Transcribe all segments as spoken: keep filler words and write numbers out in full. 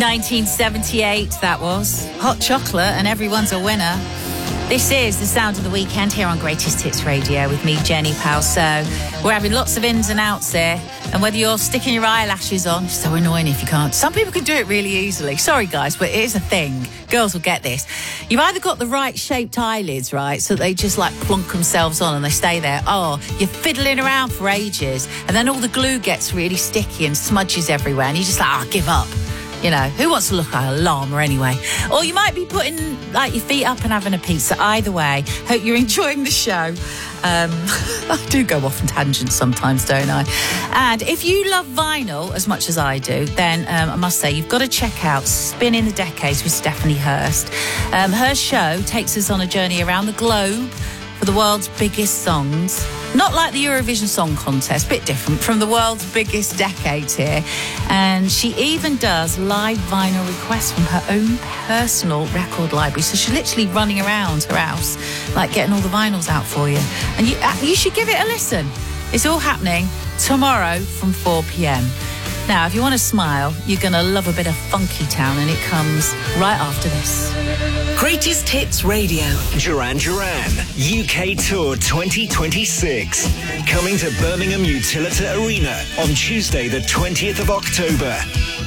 nineteen seventy-eight, that was. Hot Chocolate, and everyone's a winner. This is the sound of the weekend here on Greatest Hits Radio with me, Jenny Powell. So we're having lots of ins and outs here. And whether you're sticking your eyelashes on, it's so annoying if you can't. Some people can do it really easily. Sorry, guys, but it is a thing. Girls will get this. You've either got the right shaped eyelids, right, so they just like plonk themselves on and they stay there. Or you're fiddling around for ages and then all the glue gets really sticky and smudges everywhere and you're just like, ah, oh, give up. You know, who wants to look like a llama anyway? Or you might be putting like your feet up and having a pizza. Either way, hope you're enjoying the show. Um, I do go off on tangents sometimes, don't I? And if you love vinyl as much as I do, then um, I must say you've got to check out Spinning the Decades with Stephanie Hurst. Um, her show takes us on a journey around the globe for the world's biggest songs. Not like the Eurovision Song Contest, a bit different from the world's biggest decades here. And she even does live vinyl requests from her own personal record library. So she's literally running around her house, like getting all the vinyls out for you. And you, you should give it a listen. It's all happening tomorrow from four p.m. Now, if you want to smile, you're going to love a bit of Funky Town, and it comes right after this. Greatest Hits Radio. Duran Duran U K Tour twenty twenty-six. Coming to Birmingham Utilita Arena on Tuesday the twentieth of October.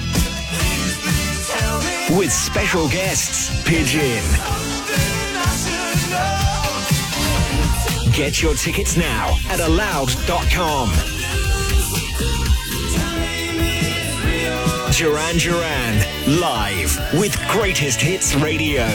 With special guests, Pigeon. Get your tickets now at aloud dot com. Duran Duran, live with Greatest Hits Radio.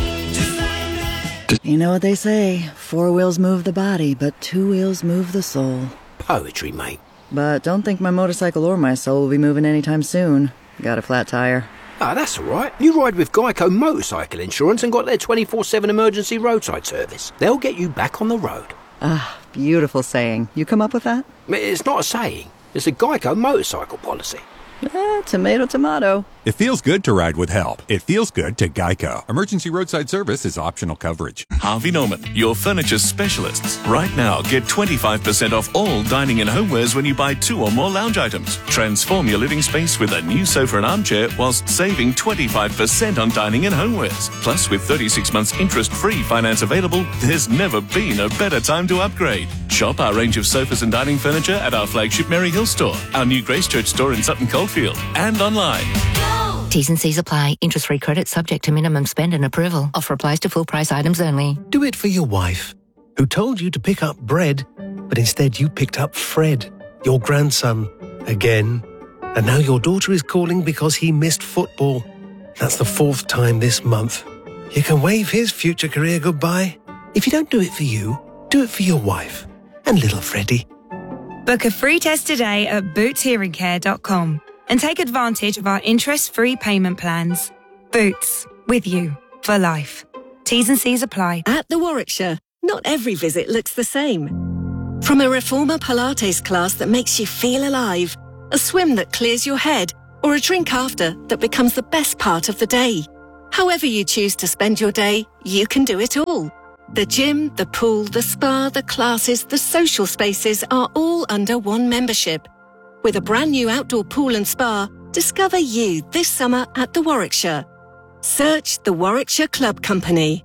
You know what they say, four wheels move the body, but two wheels move the soul. Poetry, mate. But don't think my motorcycle or my soul will be moving anytime soon. Got a flat tire. Ah, oh, that's all right. You ride with Geico Motorcycle Insurance and got their twenty-four seven emergency roadside service. They'll get you back on the road. Ah, beautiful saying. You come up with that? It's not a saying. It's a Geico motorcycle policy. Eh, tomato, tomato. It feels good to ride with help. It feels good to Geico. Emergency roadside service is optional coverage. Harvey Norman, your furniture specialists. Right now, get twenty-five percent off all dining and homewares when you buy two or more lounge items. Transform your living space with a new sofa and armchair whilst saving twenty-five percent on dining and homewares. Plus, with thirty-six months interest-free finance available, there's never been a better time to upgrade. Shop our range of sofas and dining furniture at our flagship Mary Hill store, our new Gracechurch store in Sutton Coldfield, and online. T's and C's apply. Interest-free credit subject to minimum spend and approval. Offer applies to full price items only. Do it for your wife, who told you to pick up bread, but instead you picked up Fred, your grandson, again. And now your daughter is calling because he missed football. That's the fourth time this month. You can wave his future career goodbye. If you don't do it for you, do it for your wife and little Freddie. Book a free test today at boots hearing care dot com. and take advantage of our interest-free payment plans. Boots, with you for life. T's and C's apply. At the Warwickshire, not every visit looks the same. From a Reformer Pilates class that makes you feel alive, a swim that clears your head, or a drink after that becomes the best part of the day. However you choose to spend your day, you can do it all. The gym, the pool, the spa, the classes, the social spaces are all under one membership. With a brand new outdoor pool and spa, discover you this summer at the Warwickshire. Search the Warwickshire Club Company.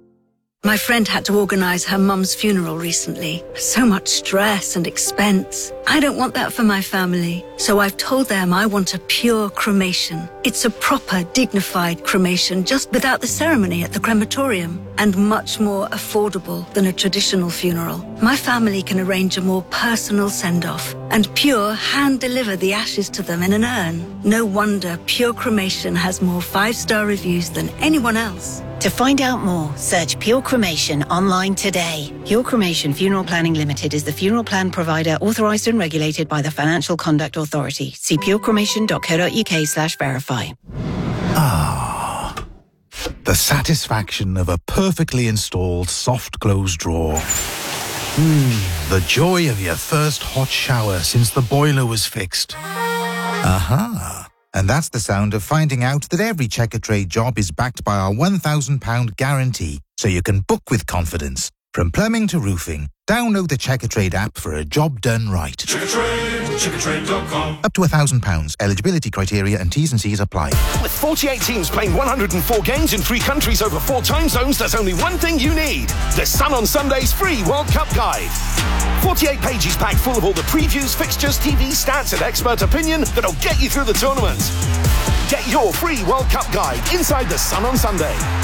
My friend had to organise her mum's funeral recently. So much stress and expense. I don't want that for my family, so I've told them I want a pure cremation. It's a proper, dignified cremation, just without the ceremony at the crematorium, and much more affordable than a traditional funeral. My family can arrange a more personal send-off, and Pure hand-deliver the ashes to them in an urn. No wonder Pure Cremation has more five-star reviews than anyone else. To find out more, search Pure Cremation online today. Pure Cremation Funeral Planning Limited is the funeral plan provider authorised and regulated by the Financial Conduct Authority. See purecremation dot co dot uk slash verify. Ah, the satisfaction of a perfectly installed soft close drawer. Mmm, the joy of your first hot shower since the boiler was fixed. Aha. And that's the sound of finding out that every Checkatrade job is backed by our one thousand pounds guarantee, so you can book with confidence. From plumbing to roofing, download the Checkatrade app for a job done right. Checkatrade. checkatrade dot com. Up to one thousand pounds. Eligibility criteria and T's and C's apply. With forty-eight teams playing one hundred four games in three countries over four time zones, there's only one thing you need. The Sun on Sunday's free World Cup guide. forty-eight pages packed full of all the previews, fixtures, T V stats and expert opinion that'll get you through the tournament. Get your free World Cup guide inside The Sun on Sunday.